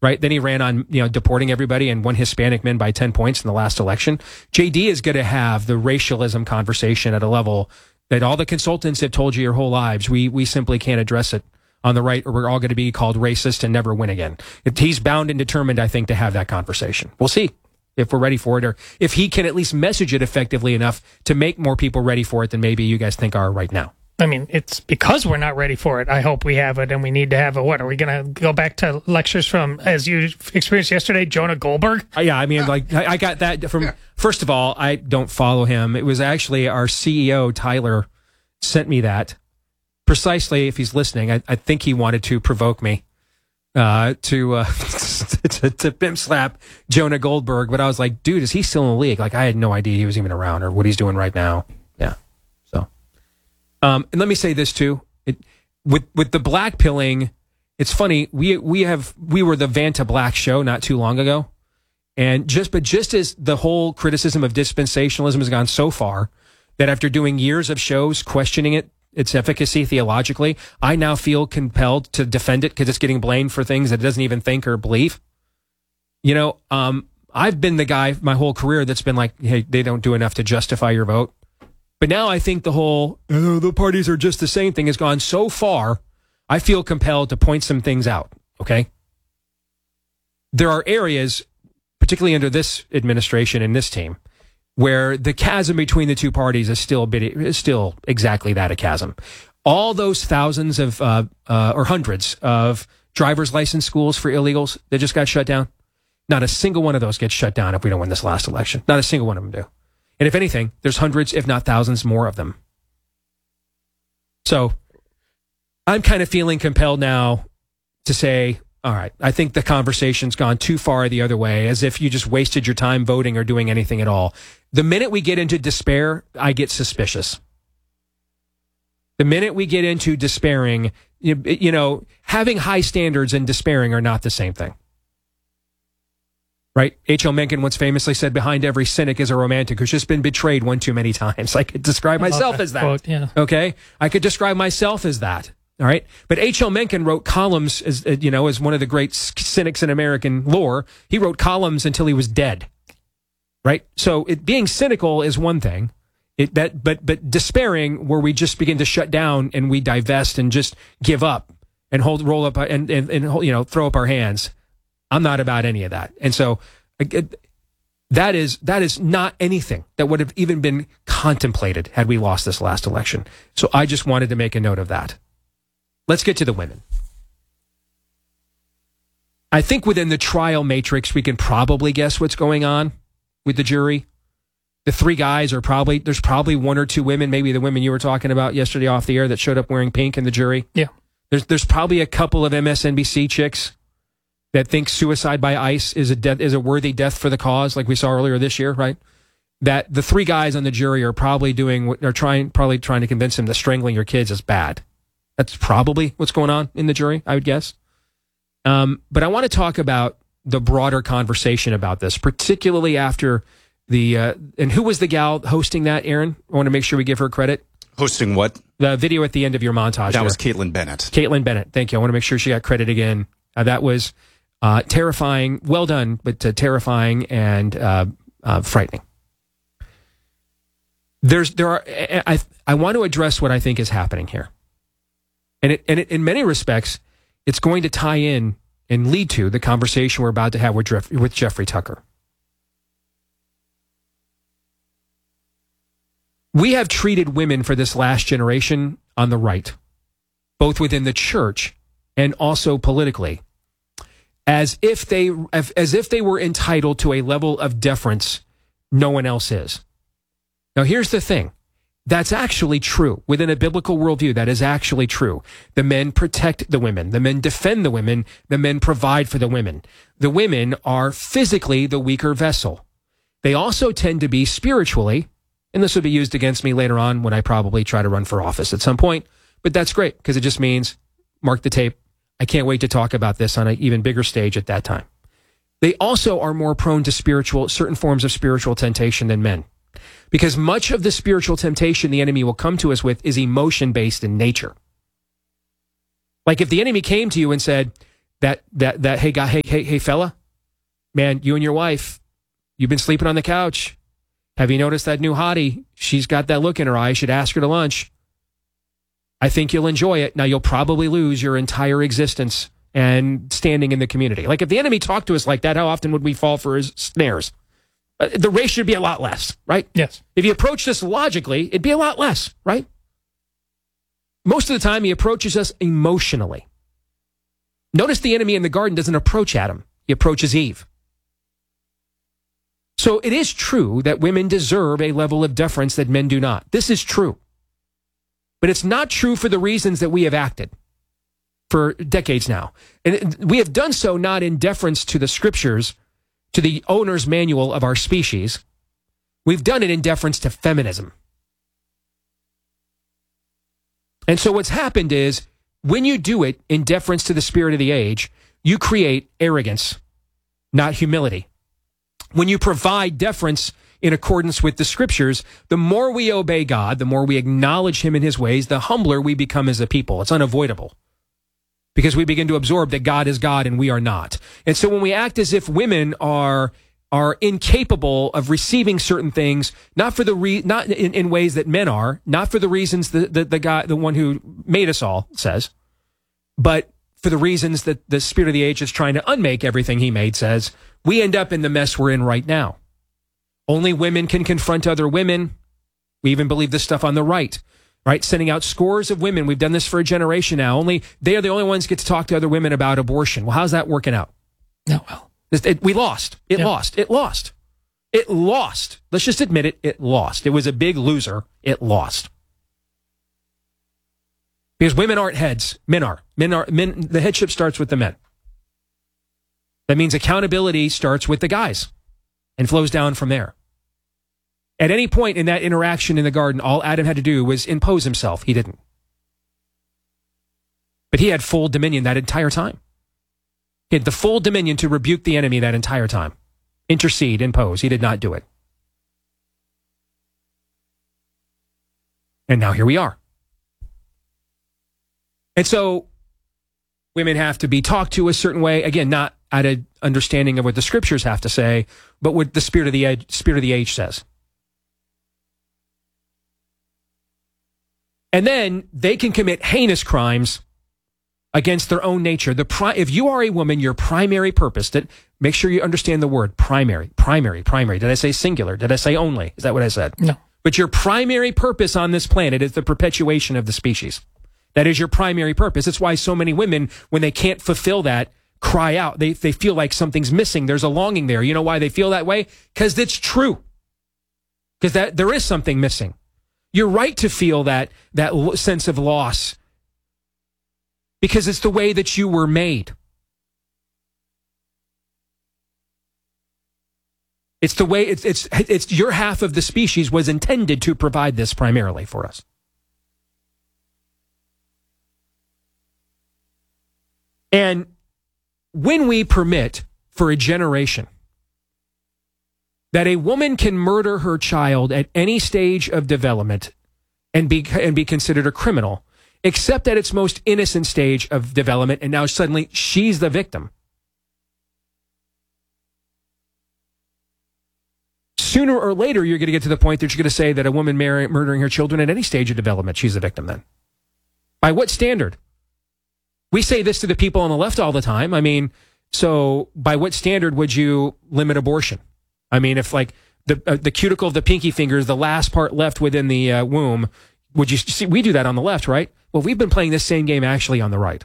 right? Then he ran on, deporting everybody and won Hispanic men by 10 points in the last election. JD is going to have the racialism conversation at a level that all the consultants have told you your whole lives. We simply can't address it on the right, or we're all going to be called racist and never win again. He's bound and determined, I think, to have that conversation. We'll see if we're ready for it, or if he can at least message it effectively enough to make more people ready for it than maybe you guys think are right now. I mean, it's because we're not ready for it. I hope we have it, and we need to have it. What, are we going to go back to lectures from, as you experienced yesterday, Jonah Goldberg? Yeah, I mean, I got that from, first of all, I don't follow him. It was actually our CEO, Tyler, sent me that. Precisely, if he's listening, I think he wanted to provoke me to pimp slap Jonah Goldberg. But I was like, dude, is he still in the league? Like, I had no idea he was even around or what he's doing right now. Yeah. So, and let me say this too. With the black pilling, it's funny. We were the Vanta Black show not too long ago, and just as the whole criticism of dispensationalism has gone so far that after doing years of shows questioning its efficacy theologically, I now feel compelled to defend it because it's getting blamed for things that it doesn't even think or believe. I've been the guy my whole career that's been like, hey, they don't do enough to justify your vote. But now I think the whole, the parties are just the same thing has gone so far, I feel compelled to point some things out, okay? There are areas, particularly under this administration and this team, where the chasm between the two parties is still exactly that, a chasm. All those thousands of or hundreds of driver's license schools for illegals that just got shut down, not a single one of those gets shut down if we don't win this last election. Not a single one of them do. And if anything, there's hundreds, if not thousands, more of them. So I'm kind of feeling compelled now to say, all right, I think the conversation's gone too far the other way, as if you just wasted your time voting or doing anything at all. The minute we get into despair, I get suspicious. The minute we get into despairing, having high standards and despairing are not the same thing. Right? H.L. Mencken once famously said, behind every cynic is a romantic who's just been betrayed one too many times. I could describe myself as that. Quote, yeah. Okay? I could describe myself as that. All right. But H.L. Mencken wrote columns, as one of the great cynics in American lore. He wrote columns until he was dead. Right. So being cynical is one thing. But despairing, where we just begin to shut down and we divest and just give up and roll up and throw up our hands. I'm not about any of that. And so that is not anything that would have even been contemplated had we lost this last election. So I just wanted to make a note of that. Let's get to the women. I think within the trial matrix, we can probably guess what's going on with the jury. The three guys there's probably one or two women, maybe the women you were talking about yesterday off the air that showed up wearing pink in the jury. Yeah. There's probably a couple of MSNBC chicks that think suicide by ICE is a worthy death for the cause, like we saw earlier this year, right? That the three guys on the jury are probably trying to convince them that strangling your kids is bad. That's probably what's going on in the jury, I would guess. But I want to talk about the broader conversation about this, particularly after and who was the gal hosting that, Aaron? I want to make sure we give her credit. Hosting what? The video at the end of your montage. That was Caitlin Bennett. Caitlin Bennett, thank you. I want to make sure she got credit again. That was terrifying. Well done, but terrifying and frightening. I want to address what I think is happening here. And in many respects, it's going to tie in and lead to the conversation we're about to have with Jeffrey Tucker. We have treated women for this last generation on the right, both within the church and also politically, as if they were entitled to a level of deference no one else is. Now, here's the thing. That's actually true. Within a biblical worldview, that is actually true. The men protect the women. The men defend the women. The men provide for the women. The women are physically the weaker vessel. They also tend to be spiritually, and this will be used against me later on when I probably try to run for office at some point, but that's great because it just means, mark the tape, I can't wait to talk about this on an even bigger stage at that time. They also are more prone to certain forms of spiritual temptation than men. Because much of the spiritual temptation the enemy will come to us with is emotion-based in nature. Like if the enemy came to you and said, that hey guy, hey fella, man, you and your wife, you've been sleeping on the couch. Have you noticed that new hottie? She's got that look in her eye. You should ask her to lunch. I think you'll enjoy it. Now, you'll probably lose your entire existence and standing in the community. Like, if the enemy talked to us like that, how often would we fall for his snares? The race should be a lot less, right? Yes. If you approach this logically, it'd be a lot less, right? Most of the time, he approaches us emotionally. Notice the enemy in the garden doesn't approach Adam. He approaches Eve. So it is true that women deserve a level of deference that men do not. This is true. But it's not true for the reasons that we have acted for decades now. And we have done so not in deference to the scriptures, to the owner's manual of our species. We've done it in deference to feminism. And so what's happened is, when you do it in deference to the spirit of the age, you create arrogance, not humility. When you provide deference in accordance with the scriptures, the more we obey God, the more we acknowledge him in his ways, the humbler we become as a people. It's unavoidable, because we begin to absorb that God is God and we are not. And so when we act as if women are incapable of receiving certain things, not for not in ways that men are, not for the reasons the one who made us all says, but for the reasons that the spirit of the age is trying to unmake everything he made says, we end up in the mess we're in right now. Only women can confront other women. We even believe this stuff on the right, sending out scores of women. We've done this for a generation now. They are the only ones who get to talk to other women about abortion. Well, how's that working out? No, well. We lost. It lost. Let's just admit it. It lost. It was a big loser. It lost. Because women aren't heads. Men are. The headship starts with the men. That means accountability starts with the guys and flows down from there. At any point in that interaction in the garden, all Adam had to do was impose himself. He didn't. But he had full dominion that entire time. He had the full dominion to rebuke the enemy that entire time. Intercede, impose. He did not do it. And now here we are. And so women have to be talked to a certain way. Again, not out of understanding of what the scriptures have to say, but what the spirit of the age says. And then they can commit heinous crimes against their own nature. If you are a woman, your primary purpose, make sure you understand the word primary. Did I say singular? Did I say only? Is that what I said? No. But your primary purpose on this planet is the perpetuation of the species. That is your primary purpose. It's why so many women, when they can't fulfill that, cry out. They feel like something's missing. There's a longing there. You know why they feel that way? Because it's true. Because there is something missing. You're right to feel that sense of loss, because it's the way that you were made. It's the way it's your half of the species was intended to provide this primarily for us. And when we permit for a generation that a woman can murder her child at any stage of development and be considered a criminal, except at its most innocent stage of development, and now suddenly she's the victim. Sooner or later, you're going to get to the point that you're going to say that a woman murdering her children at any stage of development, she's the victim then. By what standard? We say this to the people on the left all the time. I mean, so by what standard would you limit abortion? I mean, if like the cuticle of the pinky finger is the last part left within the womb, would you see? We do that on the left, right? Well, we've been playing this same game actually on the right.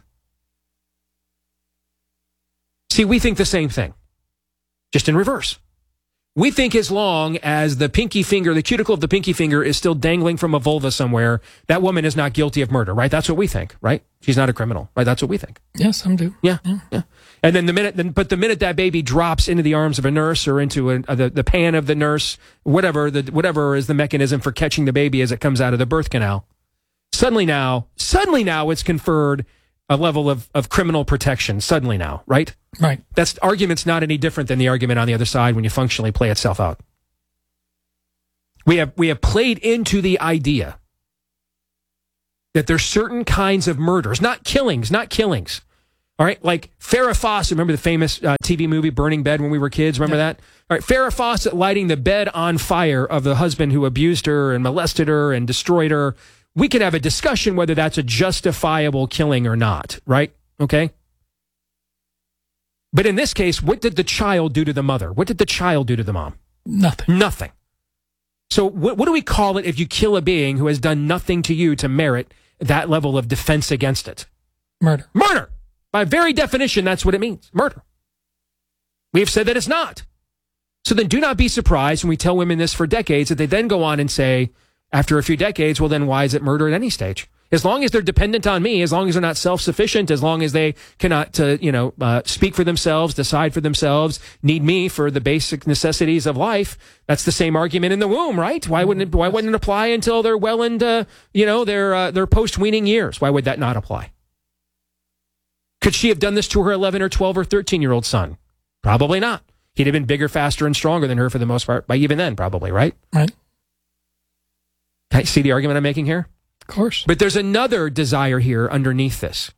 See, we think the same thing, just in reverse. We think as long as the pinky finger, the cuticle of the pinky finger is still dangling from a vulva somewhere, that woman is not guilty of murder, right? That's what we think, right? She's not a criminal, right? That's what we think. Yeah, some do. Yeah. And then the minute that baby drops into the arms of a nurse or into the pan of the nurse, whatever is the mechanism for catching the baby as it comes out of the birth canal, suddenly now it's conferred a level of criminal protection. Suddenly now, right? Right. That's argument's not any different than the argument on the other side when you functionally play itself out. We have played into the idea that there's certain kinds of murders, not killings, All right, like Farrah Fawcett, remember the famous TV movie Burning Bed when we were kids? Remember that? All right, Farrah Fawcett lighting the bed on fire of the husband who abused her and molested her and destroyed her. We could have a discussion whether that's a justifiable killing or not, right? Okay? But in this case, what did the child do to the mother? What did the child do to the mom? Nothing. So what do we call it if you kill a being who has done nothing to you to merit that level of defense against it? Murder. By very definition, that's what it means. Murder. We have said that it's not. So then do not be surprised when we tell women this for decades that they then go on and say, after a few decades, well, then why is it murder at any stage? As long as they're dependent on me, as long as they're not self-sufficient, as long as they cannot, speak for themselves, decide for themselves, need me for the basic necessities of life, that's the same argument in the womb, right? Why wouldn't it apply until they're well into, their post-weaning years? Why would that not apply? Could she have done this to her 11 or 12 or 13-year-old son? Probably not. He'd have been bigger, faster, and stronger than her for the most part, by even then, probably, right? Right. Can you see the argument I'm making here? Of course. But there's another desire here underneath this.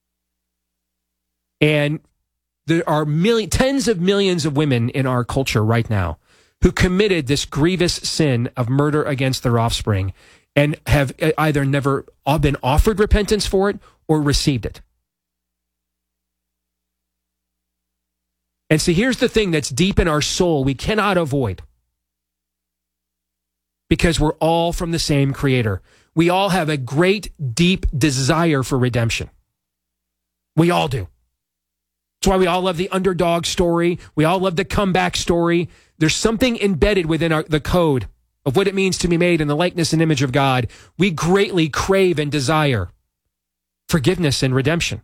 And there are tens of millions of women in our culture right now who committed this grievous sin of murder against their offspring and have either never been offered repentance for it or received it. And see, here's the thing that's deep in our soul we cannot avoid. Because we're all from the same Creator. We all have a great, deep desire for redemption. We all do. That's why we all love the underdog story. We all love the comeback story. There's something embedded within the code of what it means to be made in the likeness and image of God. We greatly crave and desire forgiveness and redemption.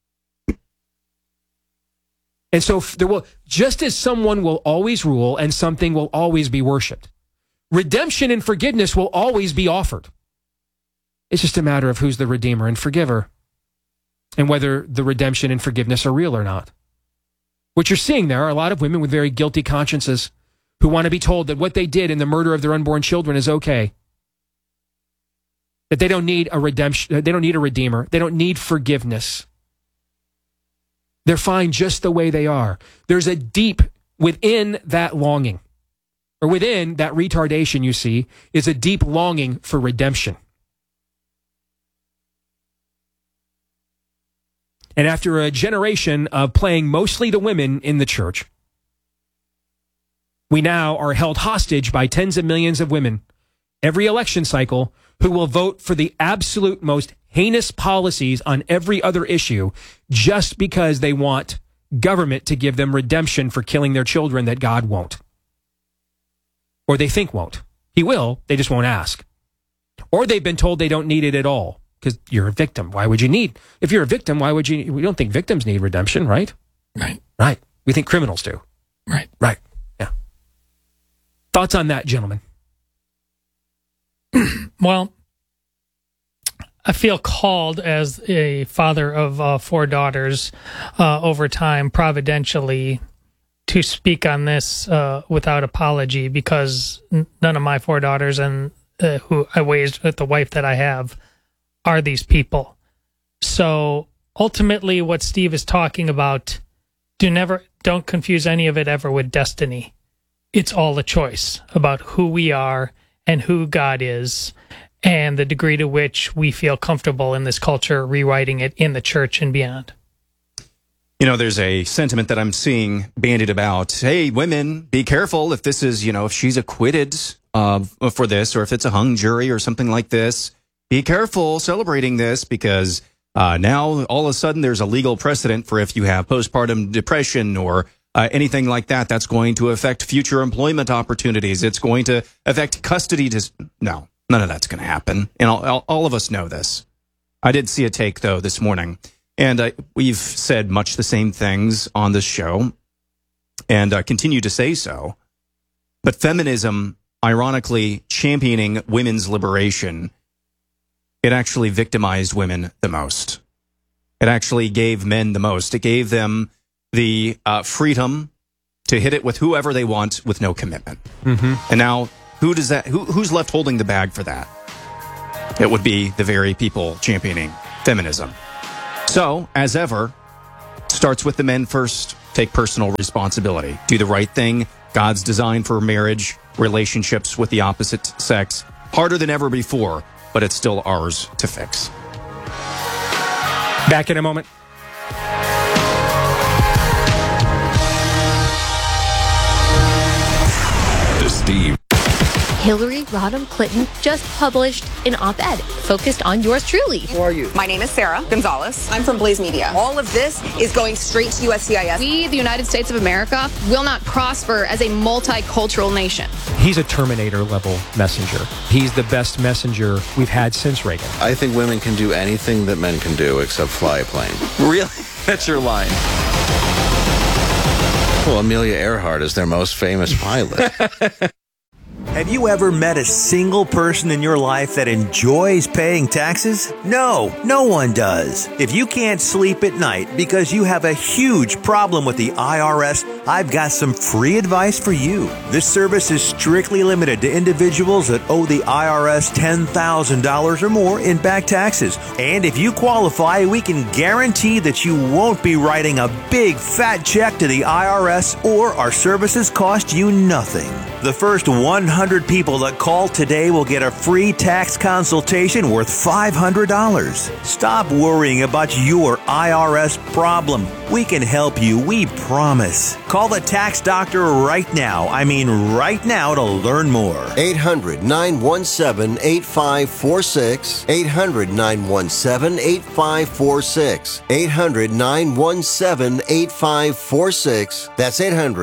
And so just as someone will always rule and something will always be worshipped, redemption and forgiveness will always be offered. It's just a matter of who's the Redeemer and Forgiver and whether the redemption and forgiveness are real or not. What you're seeing there are a lot of women with very guilty consciences who want to be told that what they did in the murder of their unborn children is okay. That they don't need a redemption, they don't need a Redeemer, they don't need forgiveness. They're fine just the way they are. There's a deep, within that longing, or within that retardation you see, is a deep longing for redemption. And after a generation of playing mostly to women in the church, we now are held hostage by tens of millions of women every election cycle who will vote for the absolute most heinous policies on every other issue just because they want government to give them redemption for killing their children that God won't. Or they think won't. He will, they just won't ask. Or they've been told they don't need it at all because you're a victim. Why would you need? If you're a victim, why would you? We don't think victims need redemption, right? Right. We think criminals do. Right. Yeah. Thoughts on that, gentlemen? Well, I feel called as a father of 4 daughters over time, providentially, to speak on this without apology because none of my 4 daughters and who I raised with the wife that I have are these people. So ultimately what Steve is talking about, don't confuse any of it ever with destiny. It's all a choice about who we are and who God is and the degree to which we feel comfortable in this culture rewriting it in the church and beyond. You know, there's a sentiment that I'm seeing bandied about. Hey, women, be careful if this is, if she's acquitted for this, or if it's a hung jury or something like this. Be careful celebrating this because now all of a sudden there's a legal precedent for if you have postpartum depression or anything like that, that's going to affect future employment opportunities. It's going to affect custody. No, none of that's going to happen. And all of us know this. I did see a take, though, this morning. And we've said much the same things on this show and continue to say so. But feminism, ironically, championing women's liberation, it actually victimized women the most. It actually gave men the most. It gave them the freedom to hit it with whoever they want with no commitment. Mm-hmm. And now, who's left holding the bag for that? It would be the very people championing feminism. So, as ever, Starts with the men first. Take personal responsibility. Do the right thing. God's design for marriage, relationships with the opposite sex. Harder than ever before, but it's still ours to fix. Back in a moment. The Steve. Hillary Rodham Clinton just published an op-ed focused on yours truly. Who are you? My name is Sarah Gonzalez. I'm from Blaze Media. All of this is going straight to USCIS. We, the United States of America, will not prosper as a multicultural nation. He's a Terminator-level messenger. He's the best messenger we've had since Reagan. I think women can do anything that men can do except fly a plane. Really? That's your line. Well, Amelia Earhart is their most famous pilot. Have you ever met a single person in your life that enjoys paying taxes? No one does. If you can't sleep at night because you have a huge problem with the IRS, I've got some free advice for you. This service is strictly limited to individuals that owe the IRS $10,000 or more in back taxes. And if you qualify, we can guarantee that you won't be writing a big fat check to the IRS, or our services cost you nothing. The first 100 people that call today will get a free tax consultation worth $500. Stop worrying about your IRS problem. We can help you, we promise. Call the tax doctor right now. I mean right now, to learn more. 800-917-8546. 800-917-8546. 800-917-8546. That's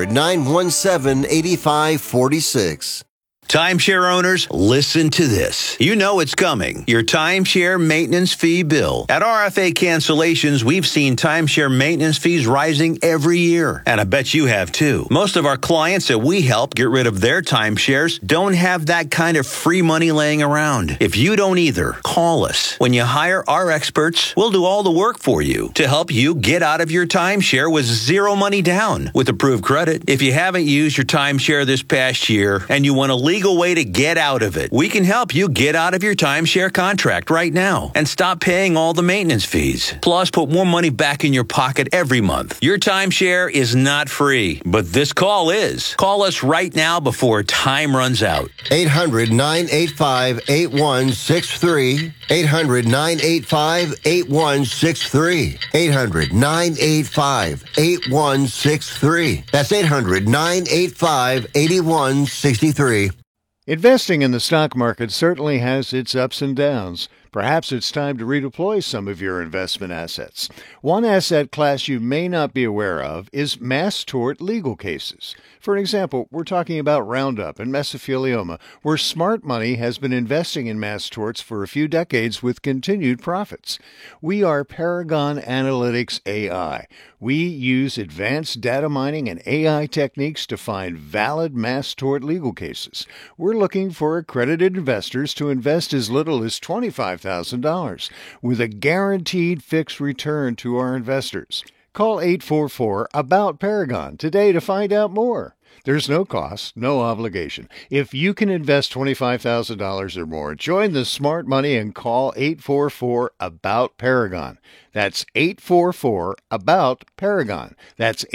800-917-8546. Timeshare owners, listen to this. You know it's coming. Your timeshare maintenance fee bill. At RFA Cancellations, we've seen timeshare maintenance fees rising every year. And I bet you have too. Most of our clients that we help get rid of their timeshares don't have that kind of free money laying around. If you don't either, call us. When you hire our experts, we'll do all the work for you to help you get out of your timeshare with zero money down with approved credit. If you haven't used your timeshare this past year and you want a legal way to get out of it, we can help you get out of your timeshare contract right now and stop paying all the maintenance fees. Plus, put more money back in your pocket every month. Your timeshare is not free, but this call is. Call us right now before time runs out. 800-985-8163. 800-985-8163. 800-985-8163. That's 800-985-8163. Investing in the stock market certainly has its ups and downs. Perhaps it's time to redeploy some of your investment assets. One asset class you may not be aware of is mass tort legal cases. For example, we're talking about Roundup and mesothelioma, where smart money has been investing in mass torts for a few decades with continued profits. We are Paragon Analytics AI. We use advanced data mining and AI techniques to find valid mass tort legal cases. We're looking for accredited investors to invest as little as $25,000 with a guaranteed fixed return to our investors. Call 844-ABOUT-PARAGON today to find out more. There's no cost, no obligation. If you can invest $25,000 or more, join the smart money and call 844-ABOUT-PARAGON. That's 844-ABOUT-PARAGON. That's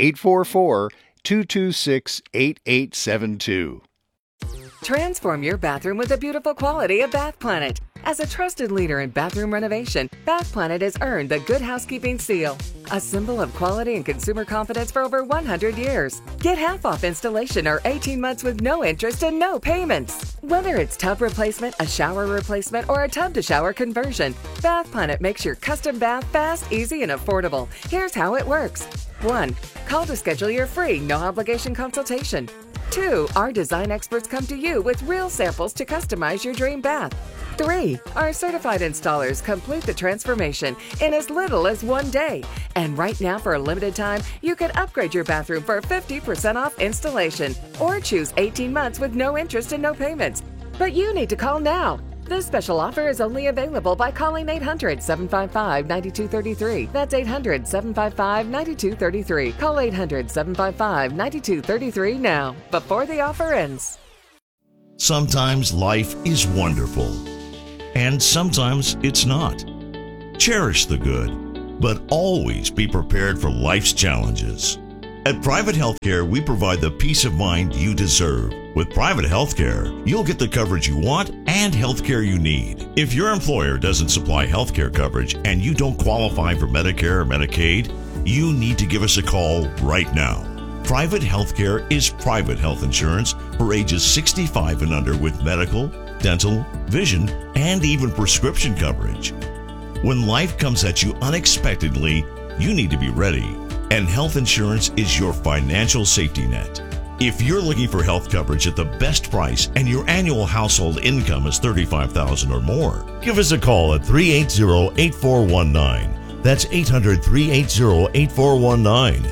844-226-8872. Transform your bathroom with the beautiful quality of Bath Planet. As a trusted leader in bathroom renovation, Bath Planet has earned the Good Housekeeping seal, a symbol of quality and consumer confidence for over 100 years. Get half off installation or 18 months with no interest and no payments. Whether it's tub replacement, a shower replacement, or a tub-to-shower conversion, Bath Planet makes your custom bath fast, easy, and affordable. Here's how it works. 1. Call to schedule your free, no-obligation consultation. 2. Our design experts come to you with real samples to customize your dream bath. 3. Our certified installers complete the transformation in as little as 1 day. And right now, for a limited time, you can upgrade your bathroom for 50% off installation or choose 18 months with no interest and no payments. But you need to call now. This special offer is only available by calling 800-755-9233. That's 800-755-9233. Call 800-755-9233 now, before the offer ends. Sometimes life is wonderful, and sometimes it's not. Cherish the good. but always be prepared for life's challenges. At Private Healthcare, we provide the peace of mind you deserve. With Private Healthcare, you'll get the coverage you want and healthcare you need. If your employer doesn't supply healthcare coverage and you don't qualify for Medicare or Medicaid, you need to give us a call right now. Private Healthcare is private health insurance for ages 65 and under with medical, dental, vision, and even prescription coverage. When life comes at you unexpectedly, you need to be ready. And health insurance is your financial safety net. If you're looking for health coverage at the best price and your annual household income is $35,000 or more, give us a call at 380-8419. That's 800-380-8419.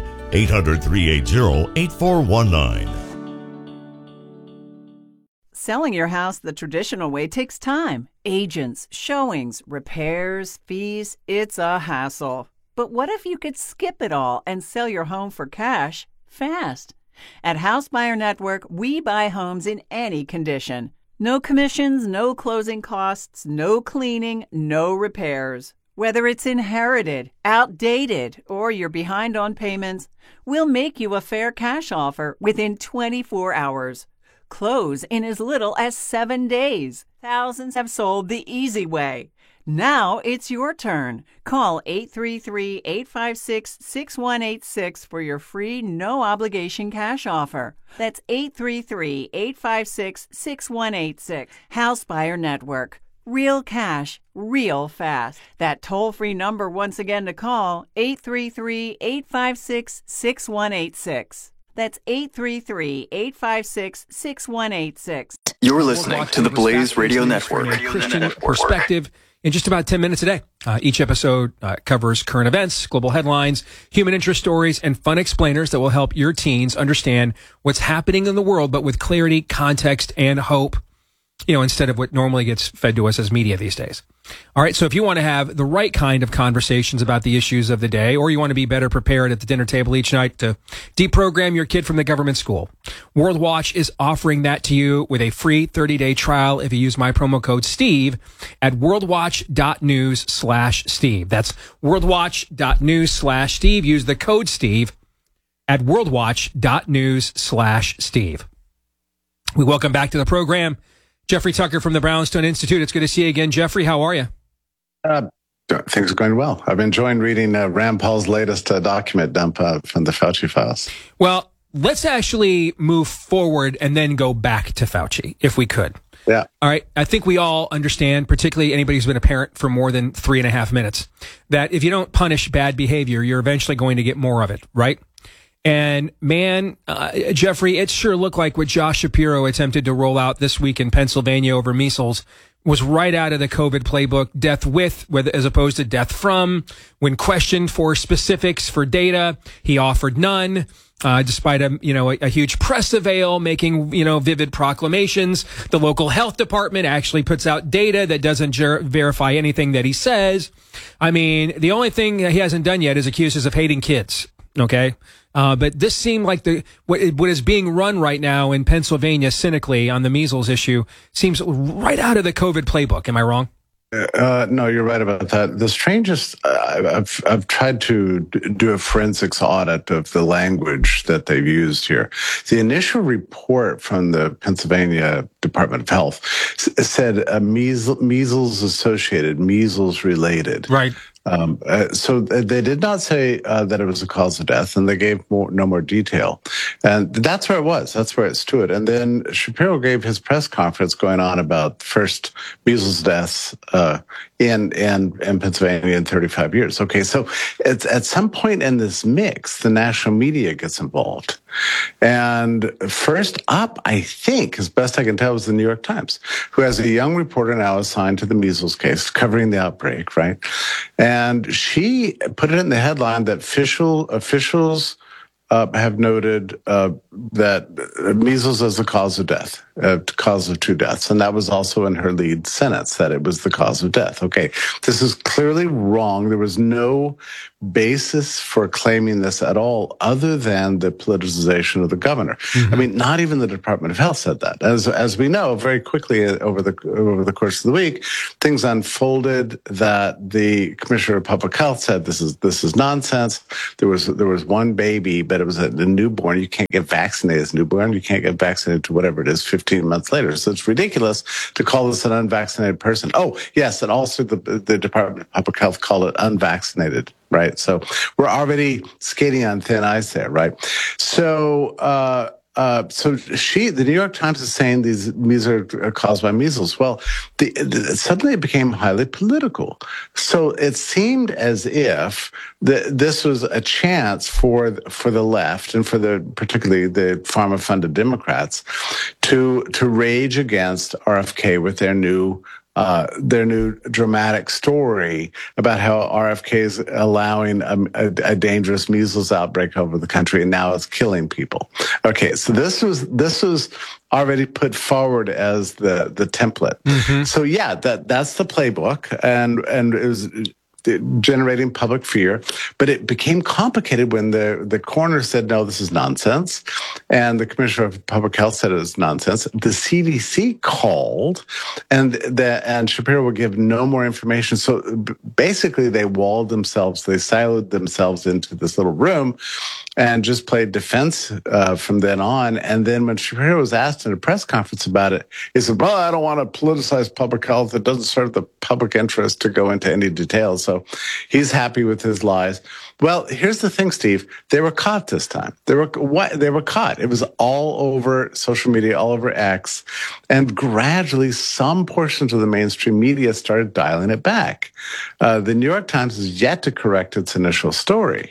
800-380-8419. Selling your house the traditional way takes time. Agents, showings, repairs, fees. It's a hassle. But what if you could skip it all and sell your home for cash fast? At House Buyer Network, we buy homes in any condition. No commissions, no closing costs, no cleaning, no repairs. Whether it's inherited, outdated, or you're behind on payments, we'll make you a fair cash offer within 24 hours. Close in as little as 7 days. Thousands have sold the easy way. Now it's your turn. Call 833-856-6186 for your free, no-obligation cash offer. That's 833-856-6186. House Buyer Network. Real cash, real fast. That toll-free number once again to call, 833-856-6186. That's 833-856-6186. You're listening to the Blaze Radio Network. Christian perspective in just about 10 minutes a day. Each episode covers current events, global headlines, human interest stories, and fun explainers that will help your teens understand what's happening in the world, but with clarity, context, and hope. Instead of what normally gets fed to us as media these days. All right. So if you want to have the right kind of conversations about the issues of the day, or you want to be better prepared at the dinner table each night to deprogram your kid from the government school, World Watch is offering that to you with a free 30-day trial if you use my promo code Steve at worldwatch.news/Steve. That's worldwatch.news/Steve. Use the code Steve at worldwatch.news/Steve. We welcome back to the program Jeffrey Tucker from the Brownstone Institute. It's good to see you again. Jeffrey, how are you? Things are going well. I've been enjoying reading Rand Paul's latest document dump from the Fauci files. Well, let's actually move forward and then go back to Fauci, if we could. Yeah. All right. I think we all understand, particularly anybody who's been a parent for more than 3.5 minutes, that if you don't punish bad behavior, you're eventually going to get more of it, right? And man, Jeffrey, it sure looked like what Josh Shapiro attempted to roll out this week in Pennsylvania over measles was right out of the COVID playbook. Death with, as opposed to death from. When questioned for specifics for data, he offered none. Despite a huge press avail making, vivid proclamations. The local health department actually puts out data that doesn't verify anything that he says. I mean, the only thing he hasn't done yet is accuse us of hating kids. Okay. But this seemed like what is being run right now in Pennsylvania cynically on the measles issue seems right out of the COVID playbook. Am I wrong? No, you're right about that. The strangest, I've tried to do a forensics audit of the language that they've used here. The initial report from the Pennsylvania Department of Health said measles associated, measles related. Right. So they did not say that it was a cause of death, and they gave no more detail. And that's where it was. That's where it stood. And then Shapiro gave his press conference going on about first measles deaths in Pennsylvania in 35 years. Okay, so at some point in this mix, the national media gets involved. And first up, I think, as best I can tell, was the New York Times, who has a young reporter now assigned to the measles case, covering the outbreak, right? And she put it in the headline that officials have noted that measles is the cause of death, cause of 2 deaths. And that was also in her lead sentence, that it was the cause of death. Okay, this is clearly wrong. There was no basis for claiming this at all other than the politicization of the governor. Mm-hmm. I mean, not even the Department of Health said that. As we know, very quickly over the course of the week, things unfolded that the Commissioner of Public Health said this is nonsense. There was one baby, but it was a newborn. You can't get vaccinated as a newborn. You can't get vaccinated to whatever it is 15 months later. So it's ridiculous to call this an unvaccinated person. Oh, yes, and also the Department of Public Health called it unvaccinated. Right. So we're already skating on thin ice there. Right. So, the New York Times is saying these are caused by measles. Well, suddenly it became highly political. So it seemed as if this was a chance for the left and particularly the pharma-funded Democrats to rage against RFK with their new dramatic story about how RFK is allowing a dangerous measles outbreak over the country, and now it's killing people. Okay, so this was already put forward as the template. Mm-hmm. So yeah, that's the playbook, and it was generating public fear, but it became complicated when the coroner said, no, this is nonsense. And the Commissioner of Public Health said it was nonsense. The CDC called and Shapiro would give no more information. So basically they walled themselves, they siloed themselves into this little room and just played defense from then on. And then when Shapiro was asked in a press conference about it, he said, well, I don't want to politicize public health. It doesn't serve the public interest to go into any details. So he's happy with his lies. Well, here's the thing, Steve. They were caught this time. They were caught. It was all over social media, all over X. And gradually, some portions of the mainstream media started dialing it back. The New York Times is yet to correct its initial story.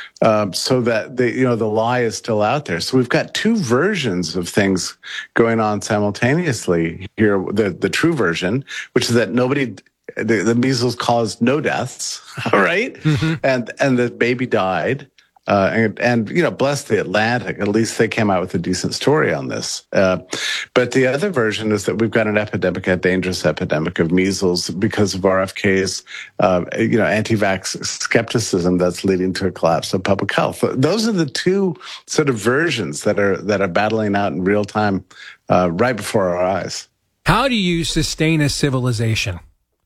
So that the lie is still out there. So we've got 2 versions of things going on simultaneously here. The true version, which is that the measles caused no deaths, right? Mm-hmm. And the baby died. And bless the Atlantic. At least they came out with a decent story on this. But the other version is that we've got a dangerous epidemic of measles because of RFK's, anti-vax skepticism that's leading to a collapse of public health. Those are the 2 sort of versions that are battling out in real time, right before our eyes. How do you sustain a civilization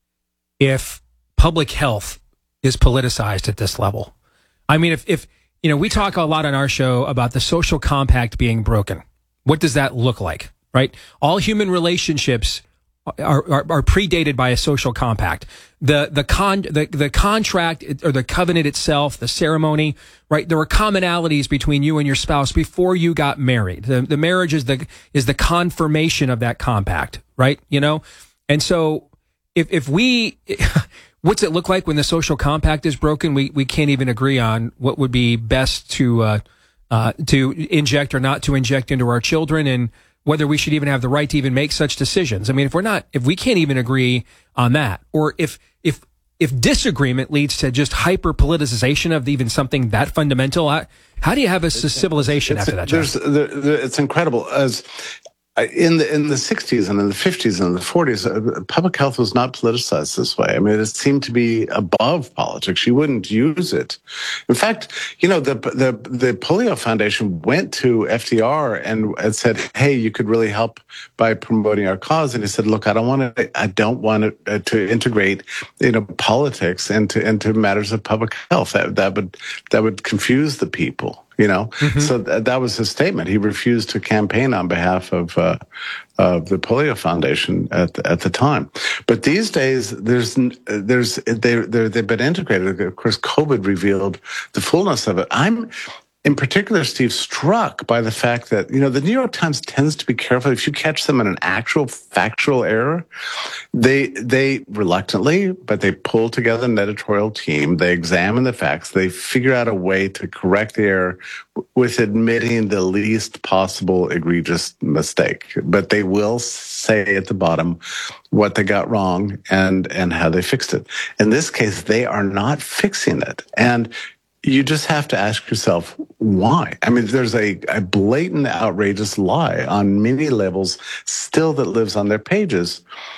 if public health is politicized at this level? I mean, if we talk a lot on our show about the social compact being broken. What does that look like, right? All human relationships are predated by a social compact. The contract or the covenant itself, the ceremony, right? There were commonalities between you and your spouse before you got married. The marriage is the confirmation of that compact, right? And so if we what's it look like when the social compact is broken? We can't even agree on what would be best to inject or not to inject into our children, and whether we should even have the right to even make such decisions. I mean, if we can't even agree on that, or if disagreement leads to just hyper politicization of even something that fundamental, how do you have a civilization after that? It's incredible. In the 60s and in the 50s and the 40s, public health was not politicized this way. I mean, it seemed to be above politics. You wouldn't use it. In fact, the Polio Foundation went to FDR and said, "Hey, you could really help by promoting our cause." And he said, "Look, I don't want to integrate politics into matters of public health. That would confuse the people." Mm-hmm. So that was his statement. He refused to campaign on behalf of the Polio Foundation at the time. But these days, they've been integrated. Of course, COVID revealed the fullness of it. I'm, in particular, Steve, struck by the fact that, the New York Times tends to be careful. If you catch them in an actual factual error, they reluctantly, but they pull together an editorial team. They examine the facts. They figure out a way to correct the error with admitting the least possible egregious mistake. But they will say at the bottom what they got wrong and how they fixed it. In this case, they are not fixing it. And you just have to ask yourself why. I mean, there's a blatant, outrageous lie on many levels still that lives on their pages.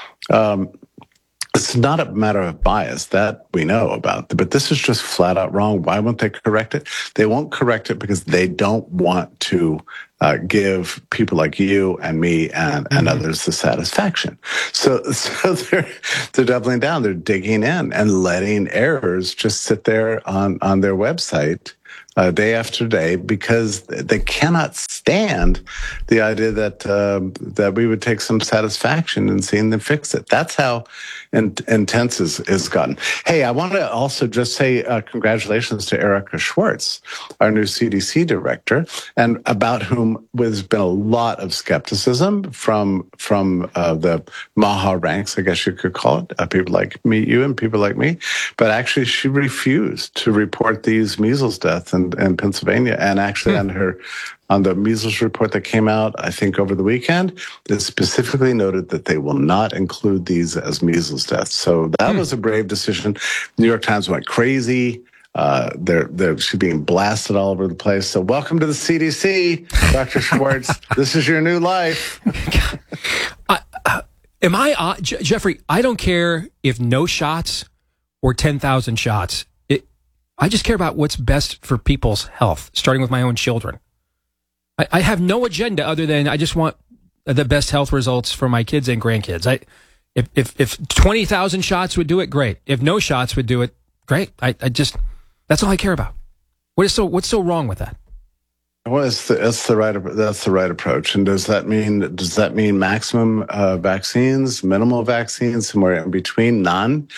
It's not a matter of bias, that we know about, but this is just flat out wrong. Why won't they correct it? They won't correct it because they don't want to give people like you and me and others the satisfaction. So they're doubling down. They're digging in and letting errors just sit there on their website day after day, because they cannot stand the idea that we would take some satisfaction in seeing them fix it. That's how intense is gotten. Hey, I want to also just say congratulations to Erica Schwartz, our new CDC director, and about whom there's been a lot of skepticism from the MAHA ranks, I guess you could call it, people like me, you, and people like me. But actually, she refused to report these measles deaths in Pennsylvania, and actually on the measles report that came out, I think over the weekend, it specifically noted that they will not include these as measles deaths. So that was a brave decision. New York Times went crazy. She's being blasted all over the place. So welcome to the CDC, Dr. Schwartz. This is your new life. Jeffrey, I don't care if no shots or 10,000 shots. I just care about what's best for people's health, starting with my own children. I have no agenda other than I just want the best health results for my kids and grandkids. If 20,000 shots would do it, great. If no shots would do it, great. That's all I care about. What's so wrong with that? Well, that's the right approach. And does that mean maximum vaccines, minimal vaccines, somewhere in between, none?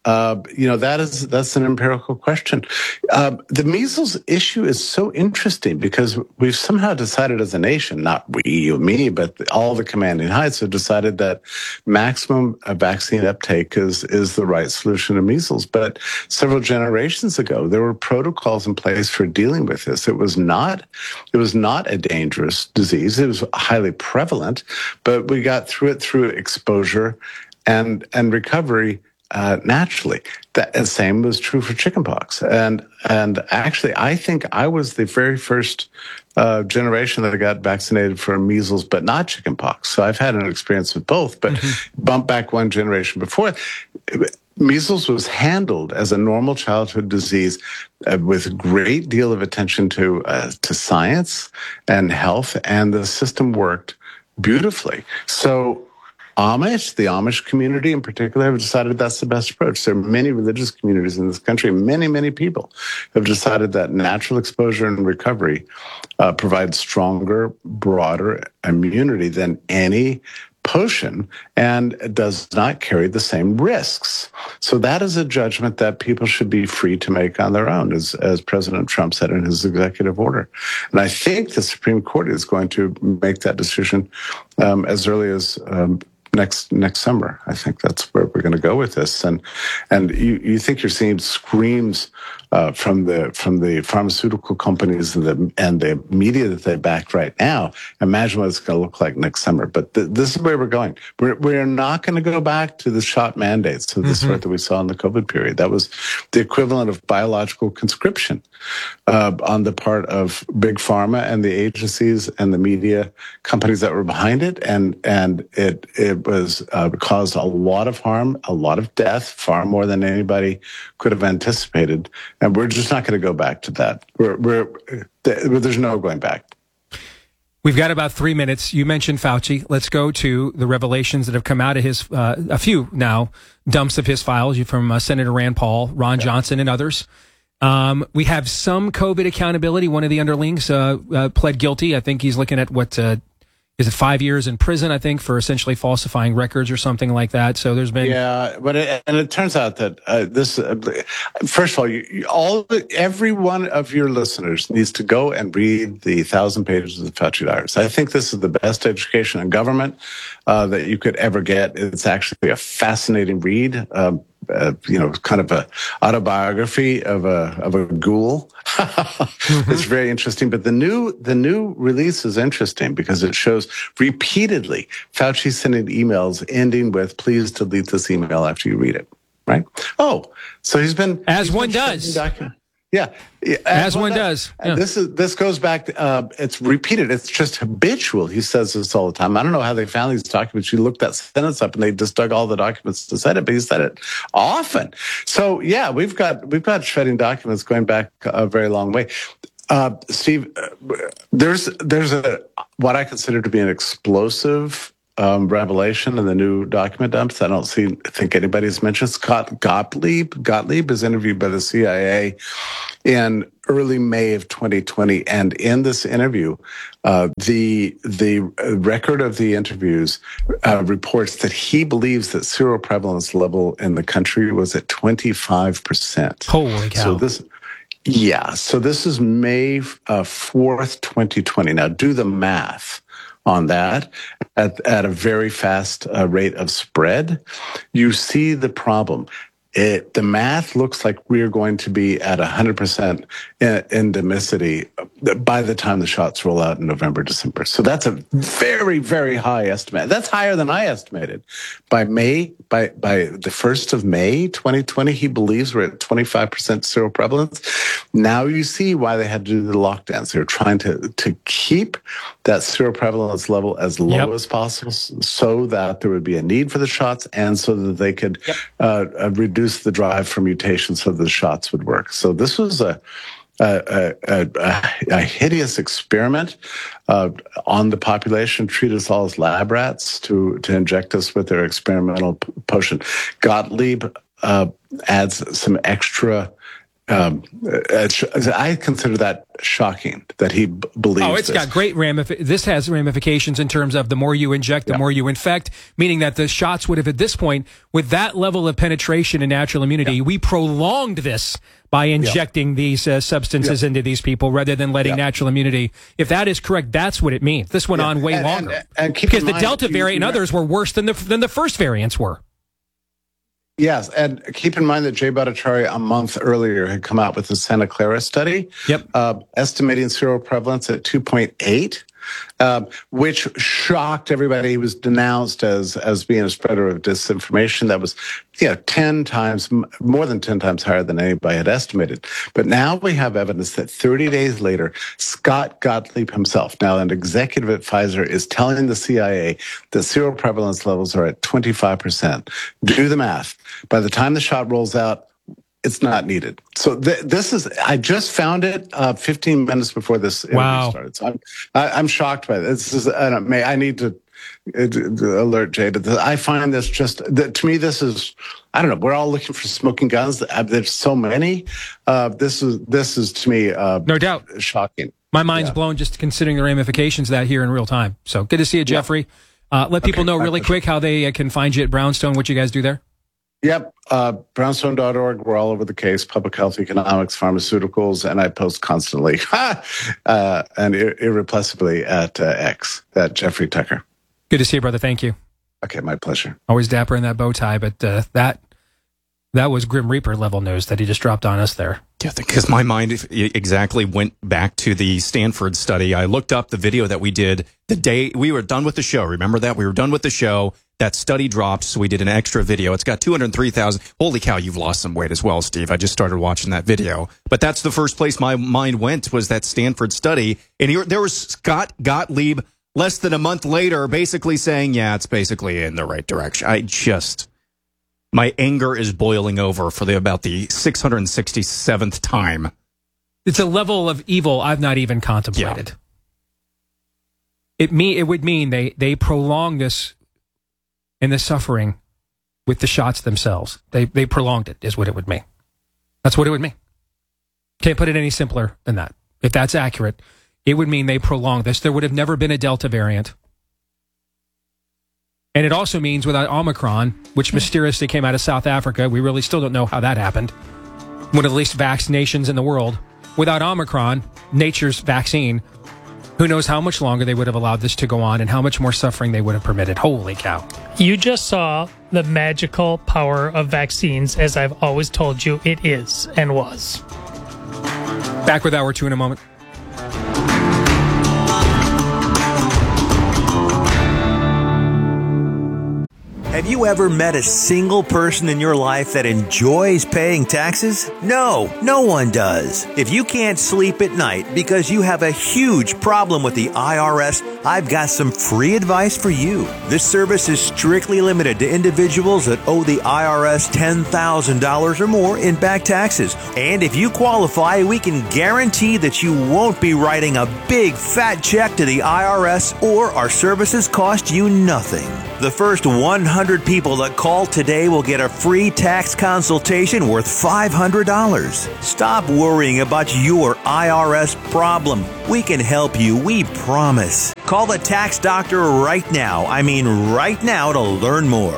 That's an empirical question. The measles issue is so interesting because we've somehow decided as a nation, not we, you, me, but all the commanding heights have decided that maximum vaccine uptake is the right solution to measles. But several generations ago, there were protocols in place for dealing with this. It was not a dangerous disease. It was highly prevalent, but we got through it through exposure and recovery. Naturally, the same was true for chickenpox, and actually, I think I was the very first generation that got vaccinated for measles, but not chickenpox. So I've had an experience with both. But bump back one generation before, measles was handled as a normal childhood disease with a great deal of attention to science and health, and the system worked beautifully. So the Amish community in particular, have decided that's the best approach. There are many religious communities in this country. Many people have decided that natural exposure and recovery provides stronger, broader immunity than any potion and does not carry the same risks. So that is a judgment that people should be free to make on their own, as President Trump said in his executive order. And I think the Supreme Court is going to make that decision as early as next summer. I think that's where we're going to go with this. And you think you're seeing screams from the pharmaceutical companies and the media that they back right now. Imagine what it's going to look like next summer. But this is where we're going. We're not going to go back to the shot mandates of the sort that we saw in the COVID period. That was the equivalent of biological conscription on the part of big pharma and the agencies and the media companies that were behind it, and it was caused a lot of harm, a lot of death, far more than anybody could have anticipated. And we're just not going to go back to that. There's no going back. We've got about 3 minutes. You mentioned Fauci. Let's go to the revelations that have come out of his, a few now, dumps of his files from Senator Rand Paul, Ron Johnson, and others. We have some COVID accountability. One of the underlings pled guilty. I think he's looking at is it 5 years in prison, I think, for essentially falsifying records or something like that. So there's been... Yeah, but it turns out that first of all, every one of your listeners needs to go and read the 1,000 pages of the Fauci Diaries. I think this is the best education in government that you could ever get. It's actually a fascinating read. Kind of a autobiography of a ghoul. It's very interesting. But the new release is interesting because it shows repeatedly Fauci sending emails ending with, "Please delete this email after you read it." Right? Oh, so he's been one does. Yeah, as one does. Yeah. This goes back. It's repeated. It's just habitual. He says this all the time. I don't know how they found these documents. You looked that sentence up, and they just dug all the documents to said it. But he said it often. So yeah, we've got shredding documents going back a very long way. Steve, there's what I consider to be an explosive revelation in the new document dumps. I don't think anybody's mentioned. Scott Gottlieb is interviewed by the CIA in early May of 2020, and in this interview, the record of the interviews reports that he believes that seroprevalence level in the country was at 25%. Holy cow! So this is May 4th, 2020. Now do the math on that at a very fast rate of spread. You see the problem. The math looks like we're going to be at 100% endemicity by the time the shots roll out in November, December. So that's a very, very high estimate. That's higher than I estimated. By the 1st of May, 2020, he believes we're at 25% seroprevalence. Now you see why they had to do the lockdowns. They were trying to keep that seroprevalence level as low as possible so that there would be a need for the shots and so that they could reduce the drive for mutations so the shots would work. So this was a hideous experiment on the population, treat us all as lab rats to inject us with their experimental potion. Gottlieb adds some extra. I consider that shocking that he believes. Oh, it's got great this has ramifications in terms of the more you inject, the more you infect, meaning that the shots would have at this point, with that level of penetration and natural immunity, we prolonged this by injecting these substances into these people rather than letting natural immunity. If that is correct, that's what it means. This went on way longer. And because the Delta variant and others were worse than the first variants were. Yes, and keep in mind that Jay Bhattacharya a month earlier had come out with the Santa Clara study, estimating seroprevalence at 2.8, which shocked everybody. He was denounced as being a spreader of disinformation. That was, 10 times, more than 10 times higher than anybody had estimated. But now we have evidence that 30 days later, Scott Gottlieb himself, now an executive at Pfizer, is telling the CIA that seroprevalence levels are at 25%. Do the math. By the time the shot rolls out, it's not needed. So this is, I just found it 15 minutes before this interview started. So I'm shocked by this. This is, I need to alert Jay to this. I find this to me, this is, I don't know, we're all looking for smoking guns. There's so many. This is to me, no doubt, shocking. My mind's blown just considering the ramifications of that here in real time. So good to see you, Jeffrey. Let people know really quick how they can find you at Brownstone, what you guys do there. Yep. Brownstone.org. We're all over the case. Public health, economics, pharmaceuticals, and I post constantly and irrepressibly at X, at Jeffrey Tucker. Good to see you, brother. Thank you. Okay, my pleasure. Always dapper in that bow tie, but that was Grim Reaper level news that he just dropped on us there. Yeah, because my mind exactly went back to the Stanford study. I looked up the video that we did the day we were done with the show. Remember that? We were done with the show. That study dropped, so we did an extra video. It's got 203,000. Holy cow, you've lost some weight as well, Steve. I just started watching that video. But that's the first place my mind went, was that Stanford study. And there was Scott Gottlieb less than a month later basically saying, yeah, it's basically in the right direction. My anger is boiling over for about the 667th time. It's a level of evil I've not even contemplated. Yeah. It would mean they prolong this and the suffering with the shots themselves. They prolonged it, is what it would mean. That's what it would mean. Can't put it any simpler than that. If that's accurate, it would mean they prolonged this. There would have never been a Delta variant. And it also means without Omicron, which mysteriously came out of South Africa, we really still don't know how that happened, one of the least vaxxed nations in the world. Without Omicron, nature's vaccine, who knows how much longer they would have allowed this to go on and how much more suffering they would have permitted. Holy cow. You just saw the magical power of vaccines, as I've always told you it is and was. Back with Hour 2 in a moment. Have you ever met a single person in your life that enjoys paying taxes? No, no one does. If you can't sleep at night because you have a huge problem with the IRS, I've got some free advice for you. This service is strictly limited to individuals that owe the IRS $10,000 or more in back taxes. And if you qualify, we can guarantee that you won't be writing a big fat check to the IRS, or our services cost you nothing. The first 100 people that call today will get a free tax consultation worth $500. Stop worrying about your IRS problem. We can help you, we promise. Call the tax doctor right now. I mean right now, to learn more.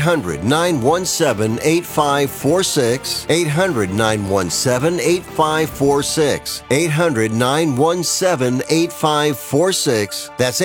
800-917-8546. 800-917-8546. 800-917-8546. That's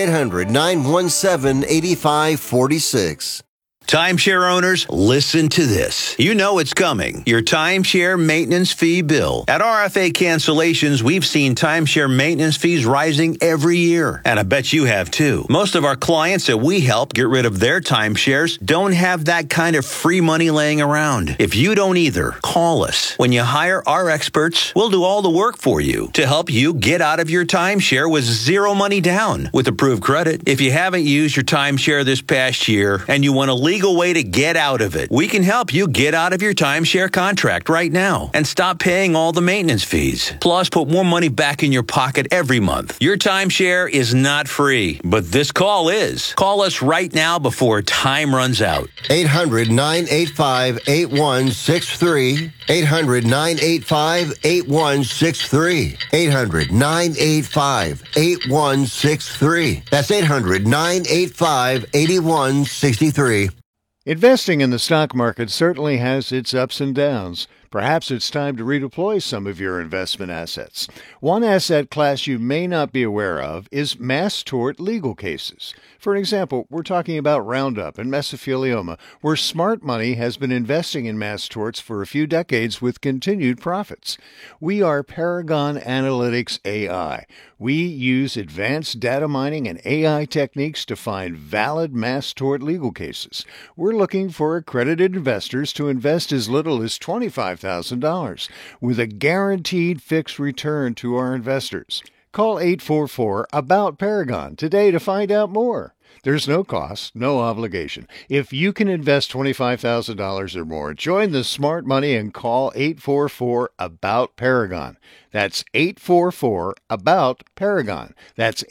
800-917-8546. Timeshare owners, listen to this. You know it's coming. Your timeshare maintenance fee bill. At RFA Cancellations, we've seen timeshare maintenance fees rising every year. And I bet you have too. Most of our clients that we help get rid of their timeshares don't have that kind of free money laying around. If you don't either, call us. When you hire our experts, we'll do all the work for you to help you get out of your timeshare with zero money down with approved credit. If you haven't used your timeshare this past year and you want to legal way to get out of it, we can help you get out of your timeshare contract right now and stop paying all the maintenance fees. Plus, put more money back in your pocket every month. Your timeshare is not free, but this call is. Call us right now before time runs out. 800-985-8163. 800-985-8163. 800-985-8163. That's 800-985-8163. Investing in the stock market certainly has its ups and downs. Perhaps it's time to redeploy some of your investment assets. One asset class you may not be aware of is mass tort legal cases. For example, we're talking about Roundup and mesothelioma, where smart money has been investing in mass torts for a few decades with continued profits. We are Paragon Analytics AI. We use advanced data mining and AI techniques to find valid mass tort legal cases. We're looking for accredited investors to invest as little as $25,000 with a guaranteed fixed return to our investors. Call 844-ABOUT-PARAGON today to find out more. There's no cost, no obligation. If you can invest $25,000 or more, join the smart money and call 844-ABOUT-PARAGON. That's 844-ABOUT-PARAGON. That's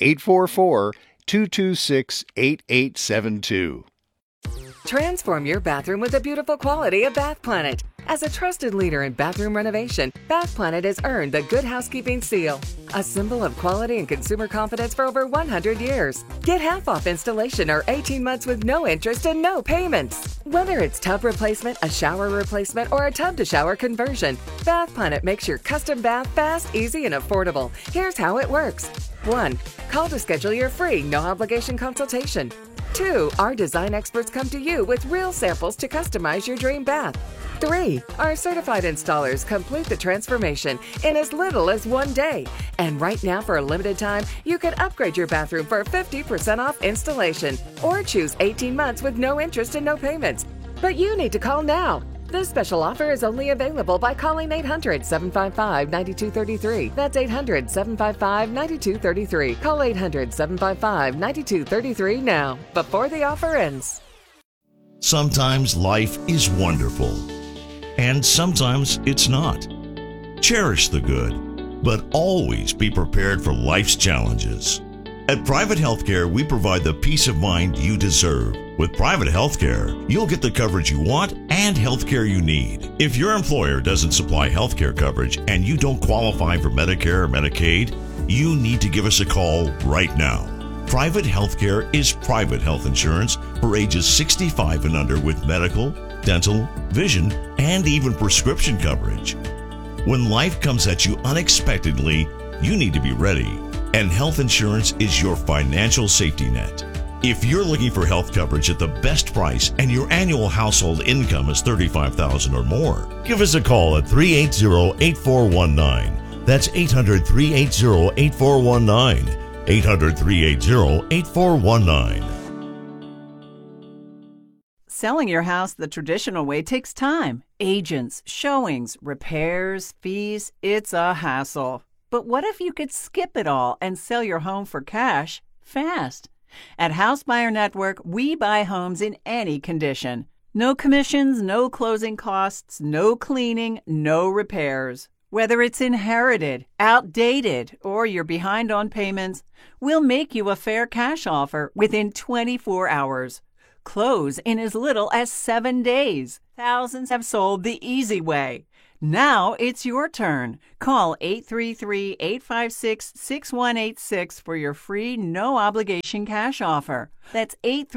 844-226-8872. Transform your bathroom with the beautiful quality of Bath Planet. As a trusted leader in bathroom renovation, Bath Planet has earned the Good Housekeeping Seal, a symbol of quality and consumer confidence for over 100 years. Get half off installation or 18 months with no interest and no payments. Whether it's tub replacement, a shower replacement, or a tub-to-shower conversion, Bath Planet makes your custom bath fast, easy, and affordable. Here's how it works. 1. Call to schedule your free, no-obligation consultation. 2. Our design experts come to you with real samples to customize your dream bath. 3. Our certified installers complete the transformation in as little as 1 day. And right now, for a limited time, you can upgrade your bathroom for 50% off installation or choose 18 months with no interest and no payments. But you need to call now. This special offer is only available by calling 800-755-9233. That's 800-755-9233. Call 800-755-9233 now, before the offer ends. Sometimes life is wonderful, and sometimes it's not. Cherish the good, but always be prepared for life's challenges. At Private Healthcare, we provide the peace of mind you deserve. With Private Healthcare, you'll get the coverage you want and healthcare you need. If your employer doesn't supply healthcare coverage and you don't qualify for Medicare or Medicaid, you need to give us a call right now. Private Healthcare is private health insurance for ages 65 and under with medical, dental, vision, and even prescription coverage. When life comes at you unexpectedly, you need to be ready. And health insurance is your financial safety net. If you're looking for health coverage at the best price and your annual household income is $35,000 or more, give us a call at 380-8419. That's 800-380-8419. 800-380-8419. Selling your house the traditional way takes time. Agents, showings, repairs, fees, it's a hassle. But what if you could skip it all and sell your home for cash fast? At House Buyer Network, we buy homes in any condition. No commissions, no closing costs, no cleaning, no repairs. Whether it's inherited, outdated, or you're behind on payments, we'll make you a fair cash offer within 24 hours. Close in as little as 7 days. Thousands have sold the easy way. Now it's your turn. Call 833-856-6186 for your free, no-obligation cash offer. That's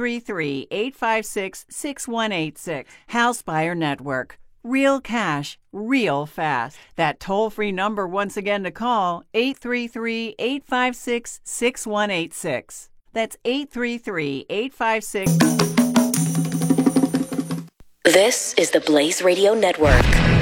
833-856-6186. House Buyer Network. Real cash, real fast. That toll-free number once again to call, 833-856-6186. That's 833-856... This is the Blaze Radio Network.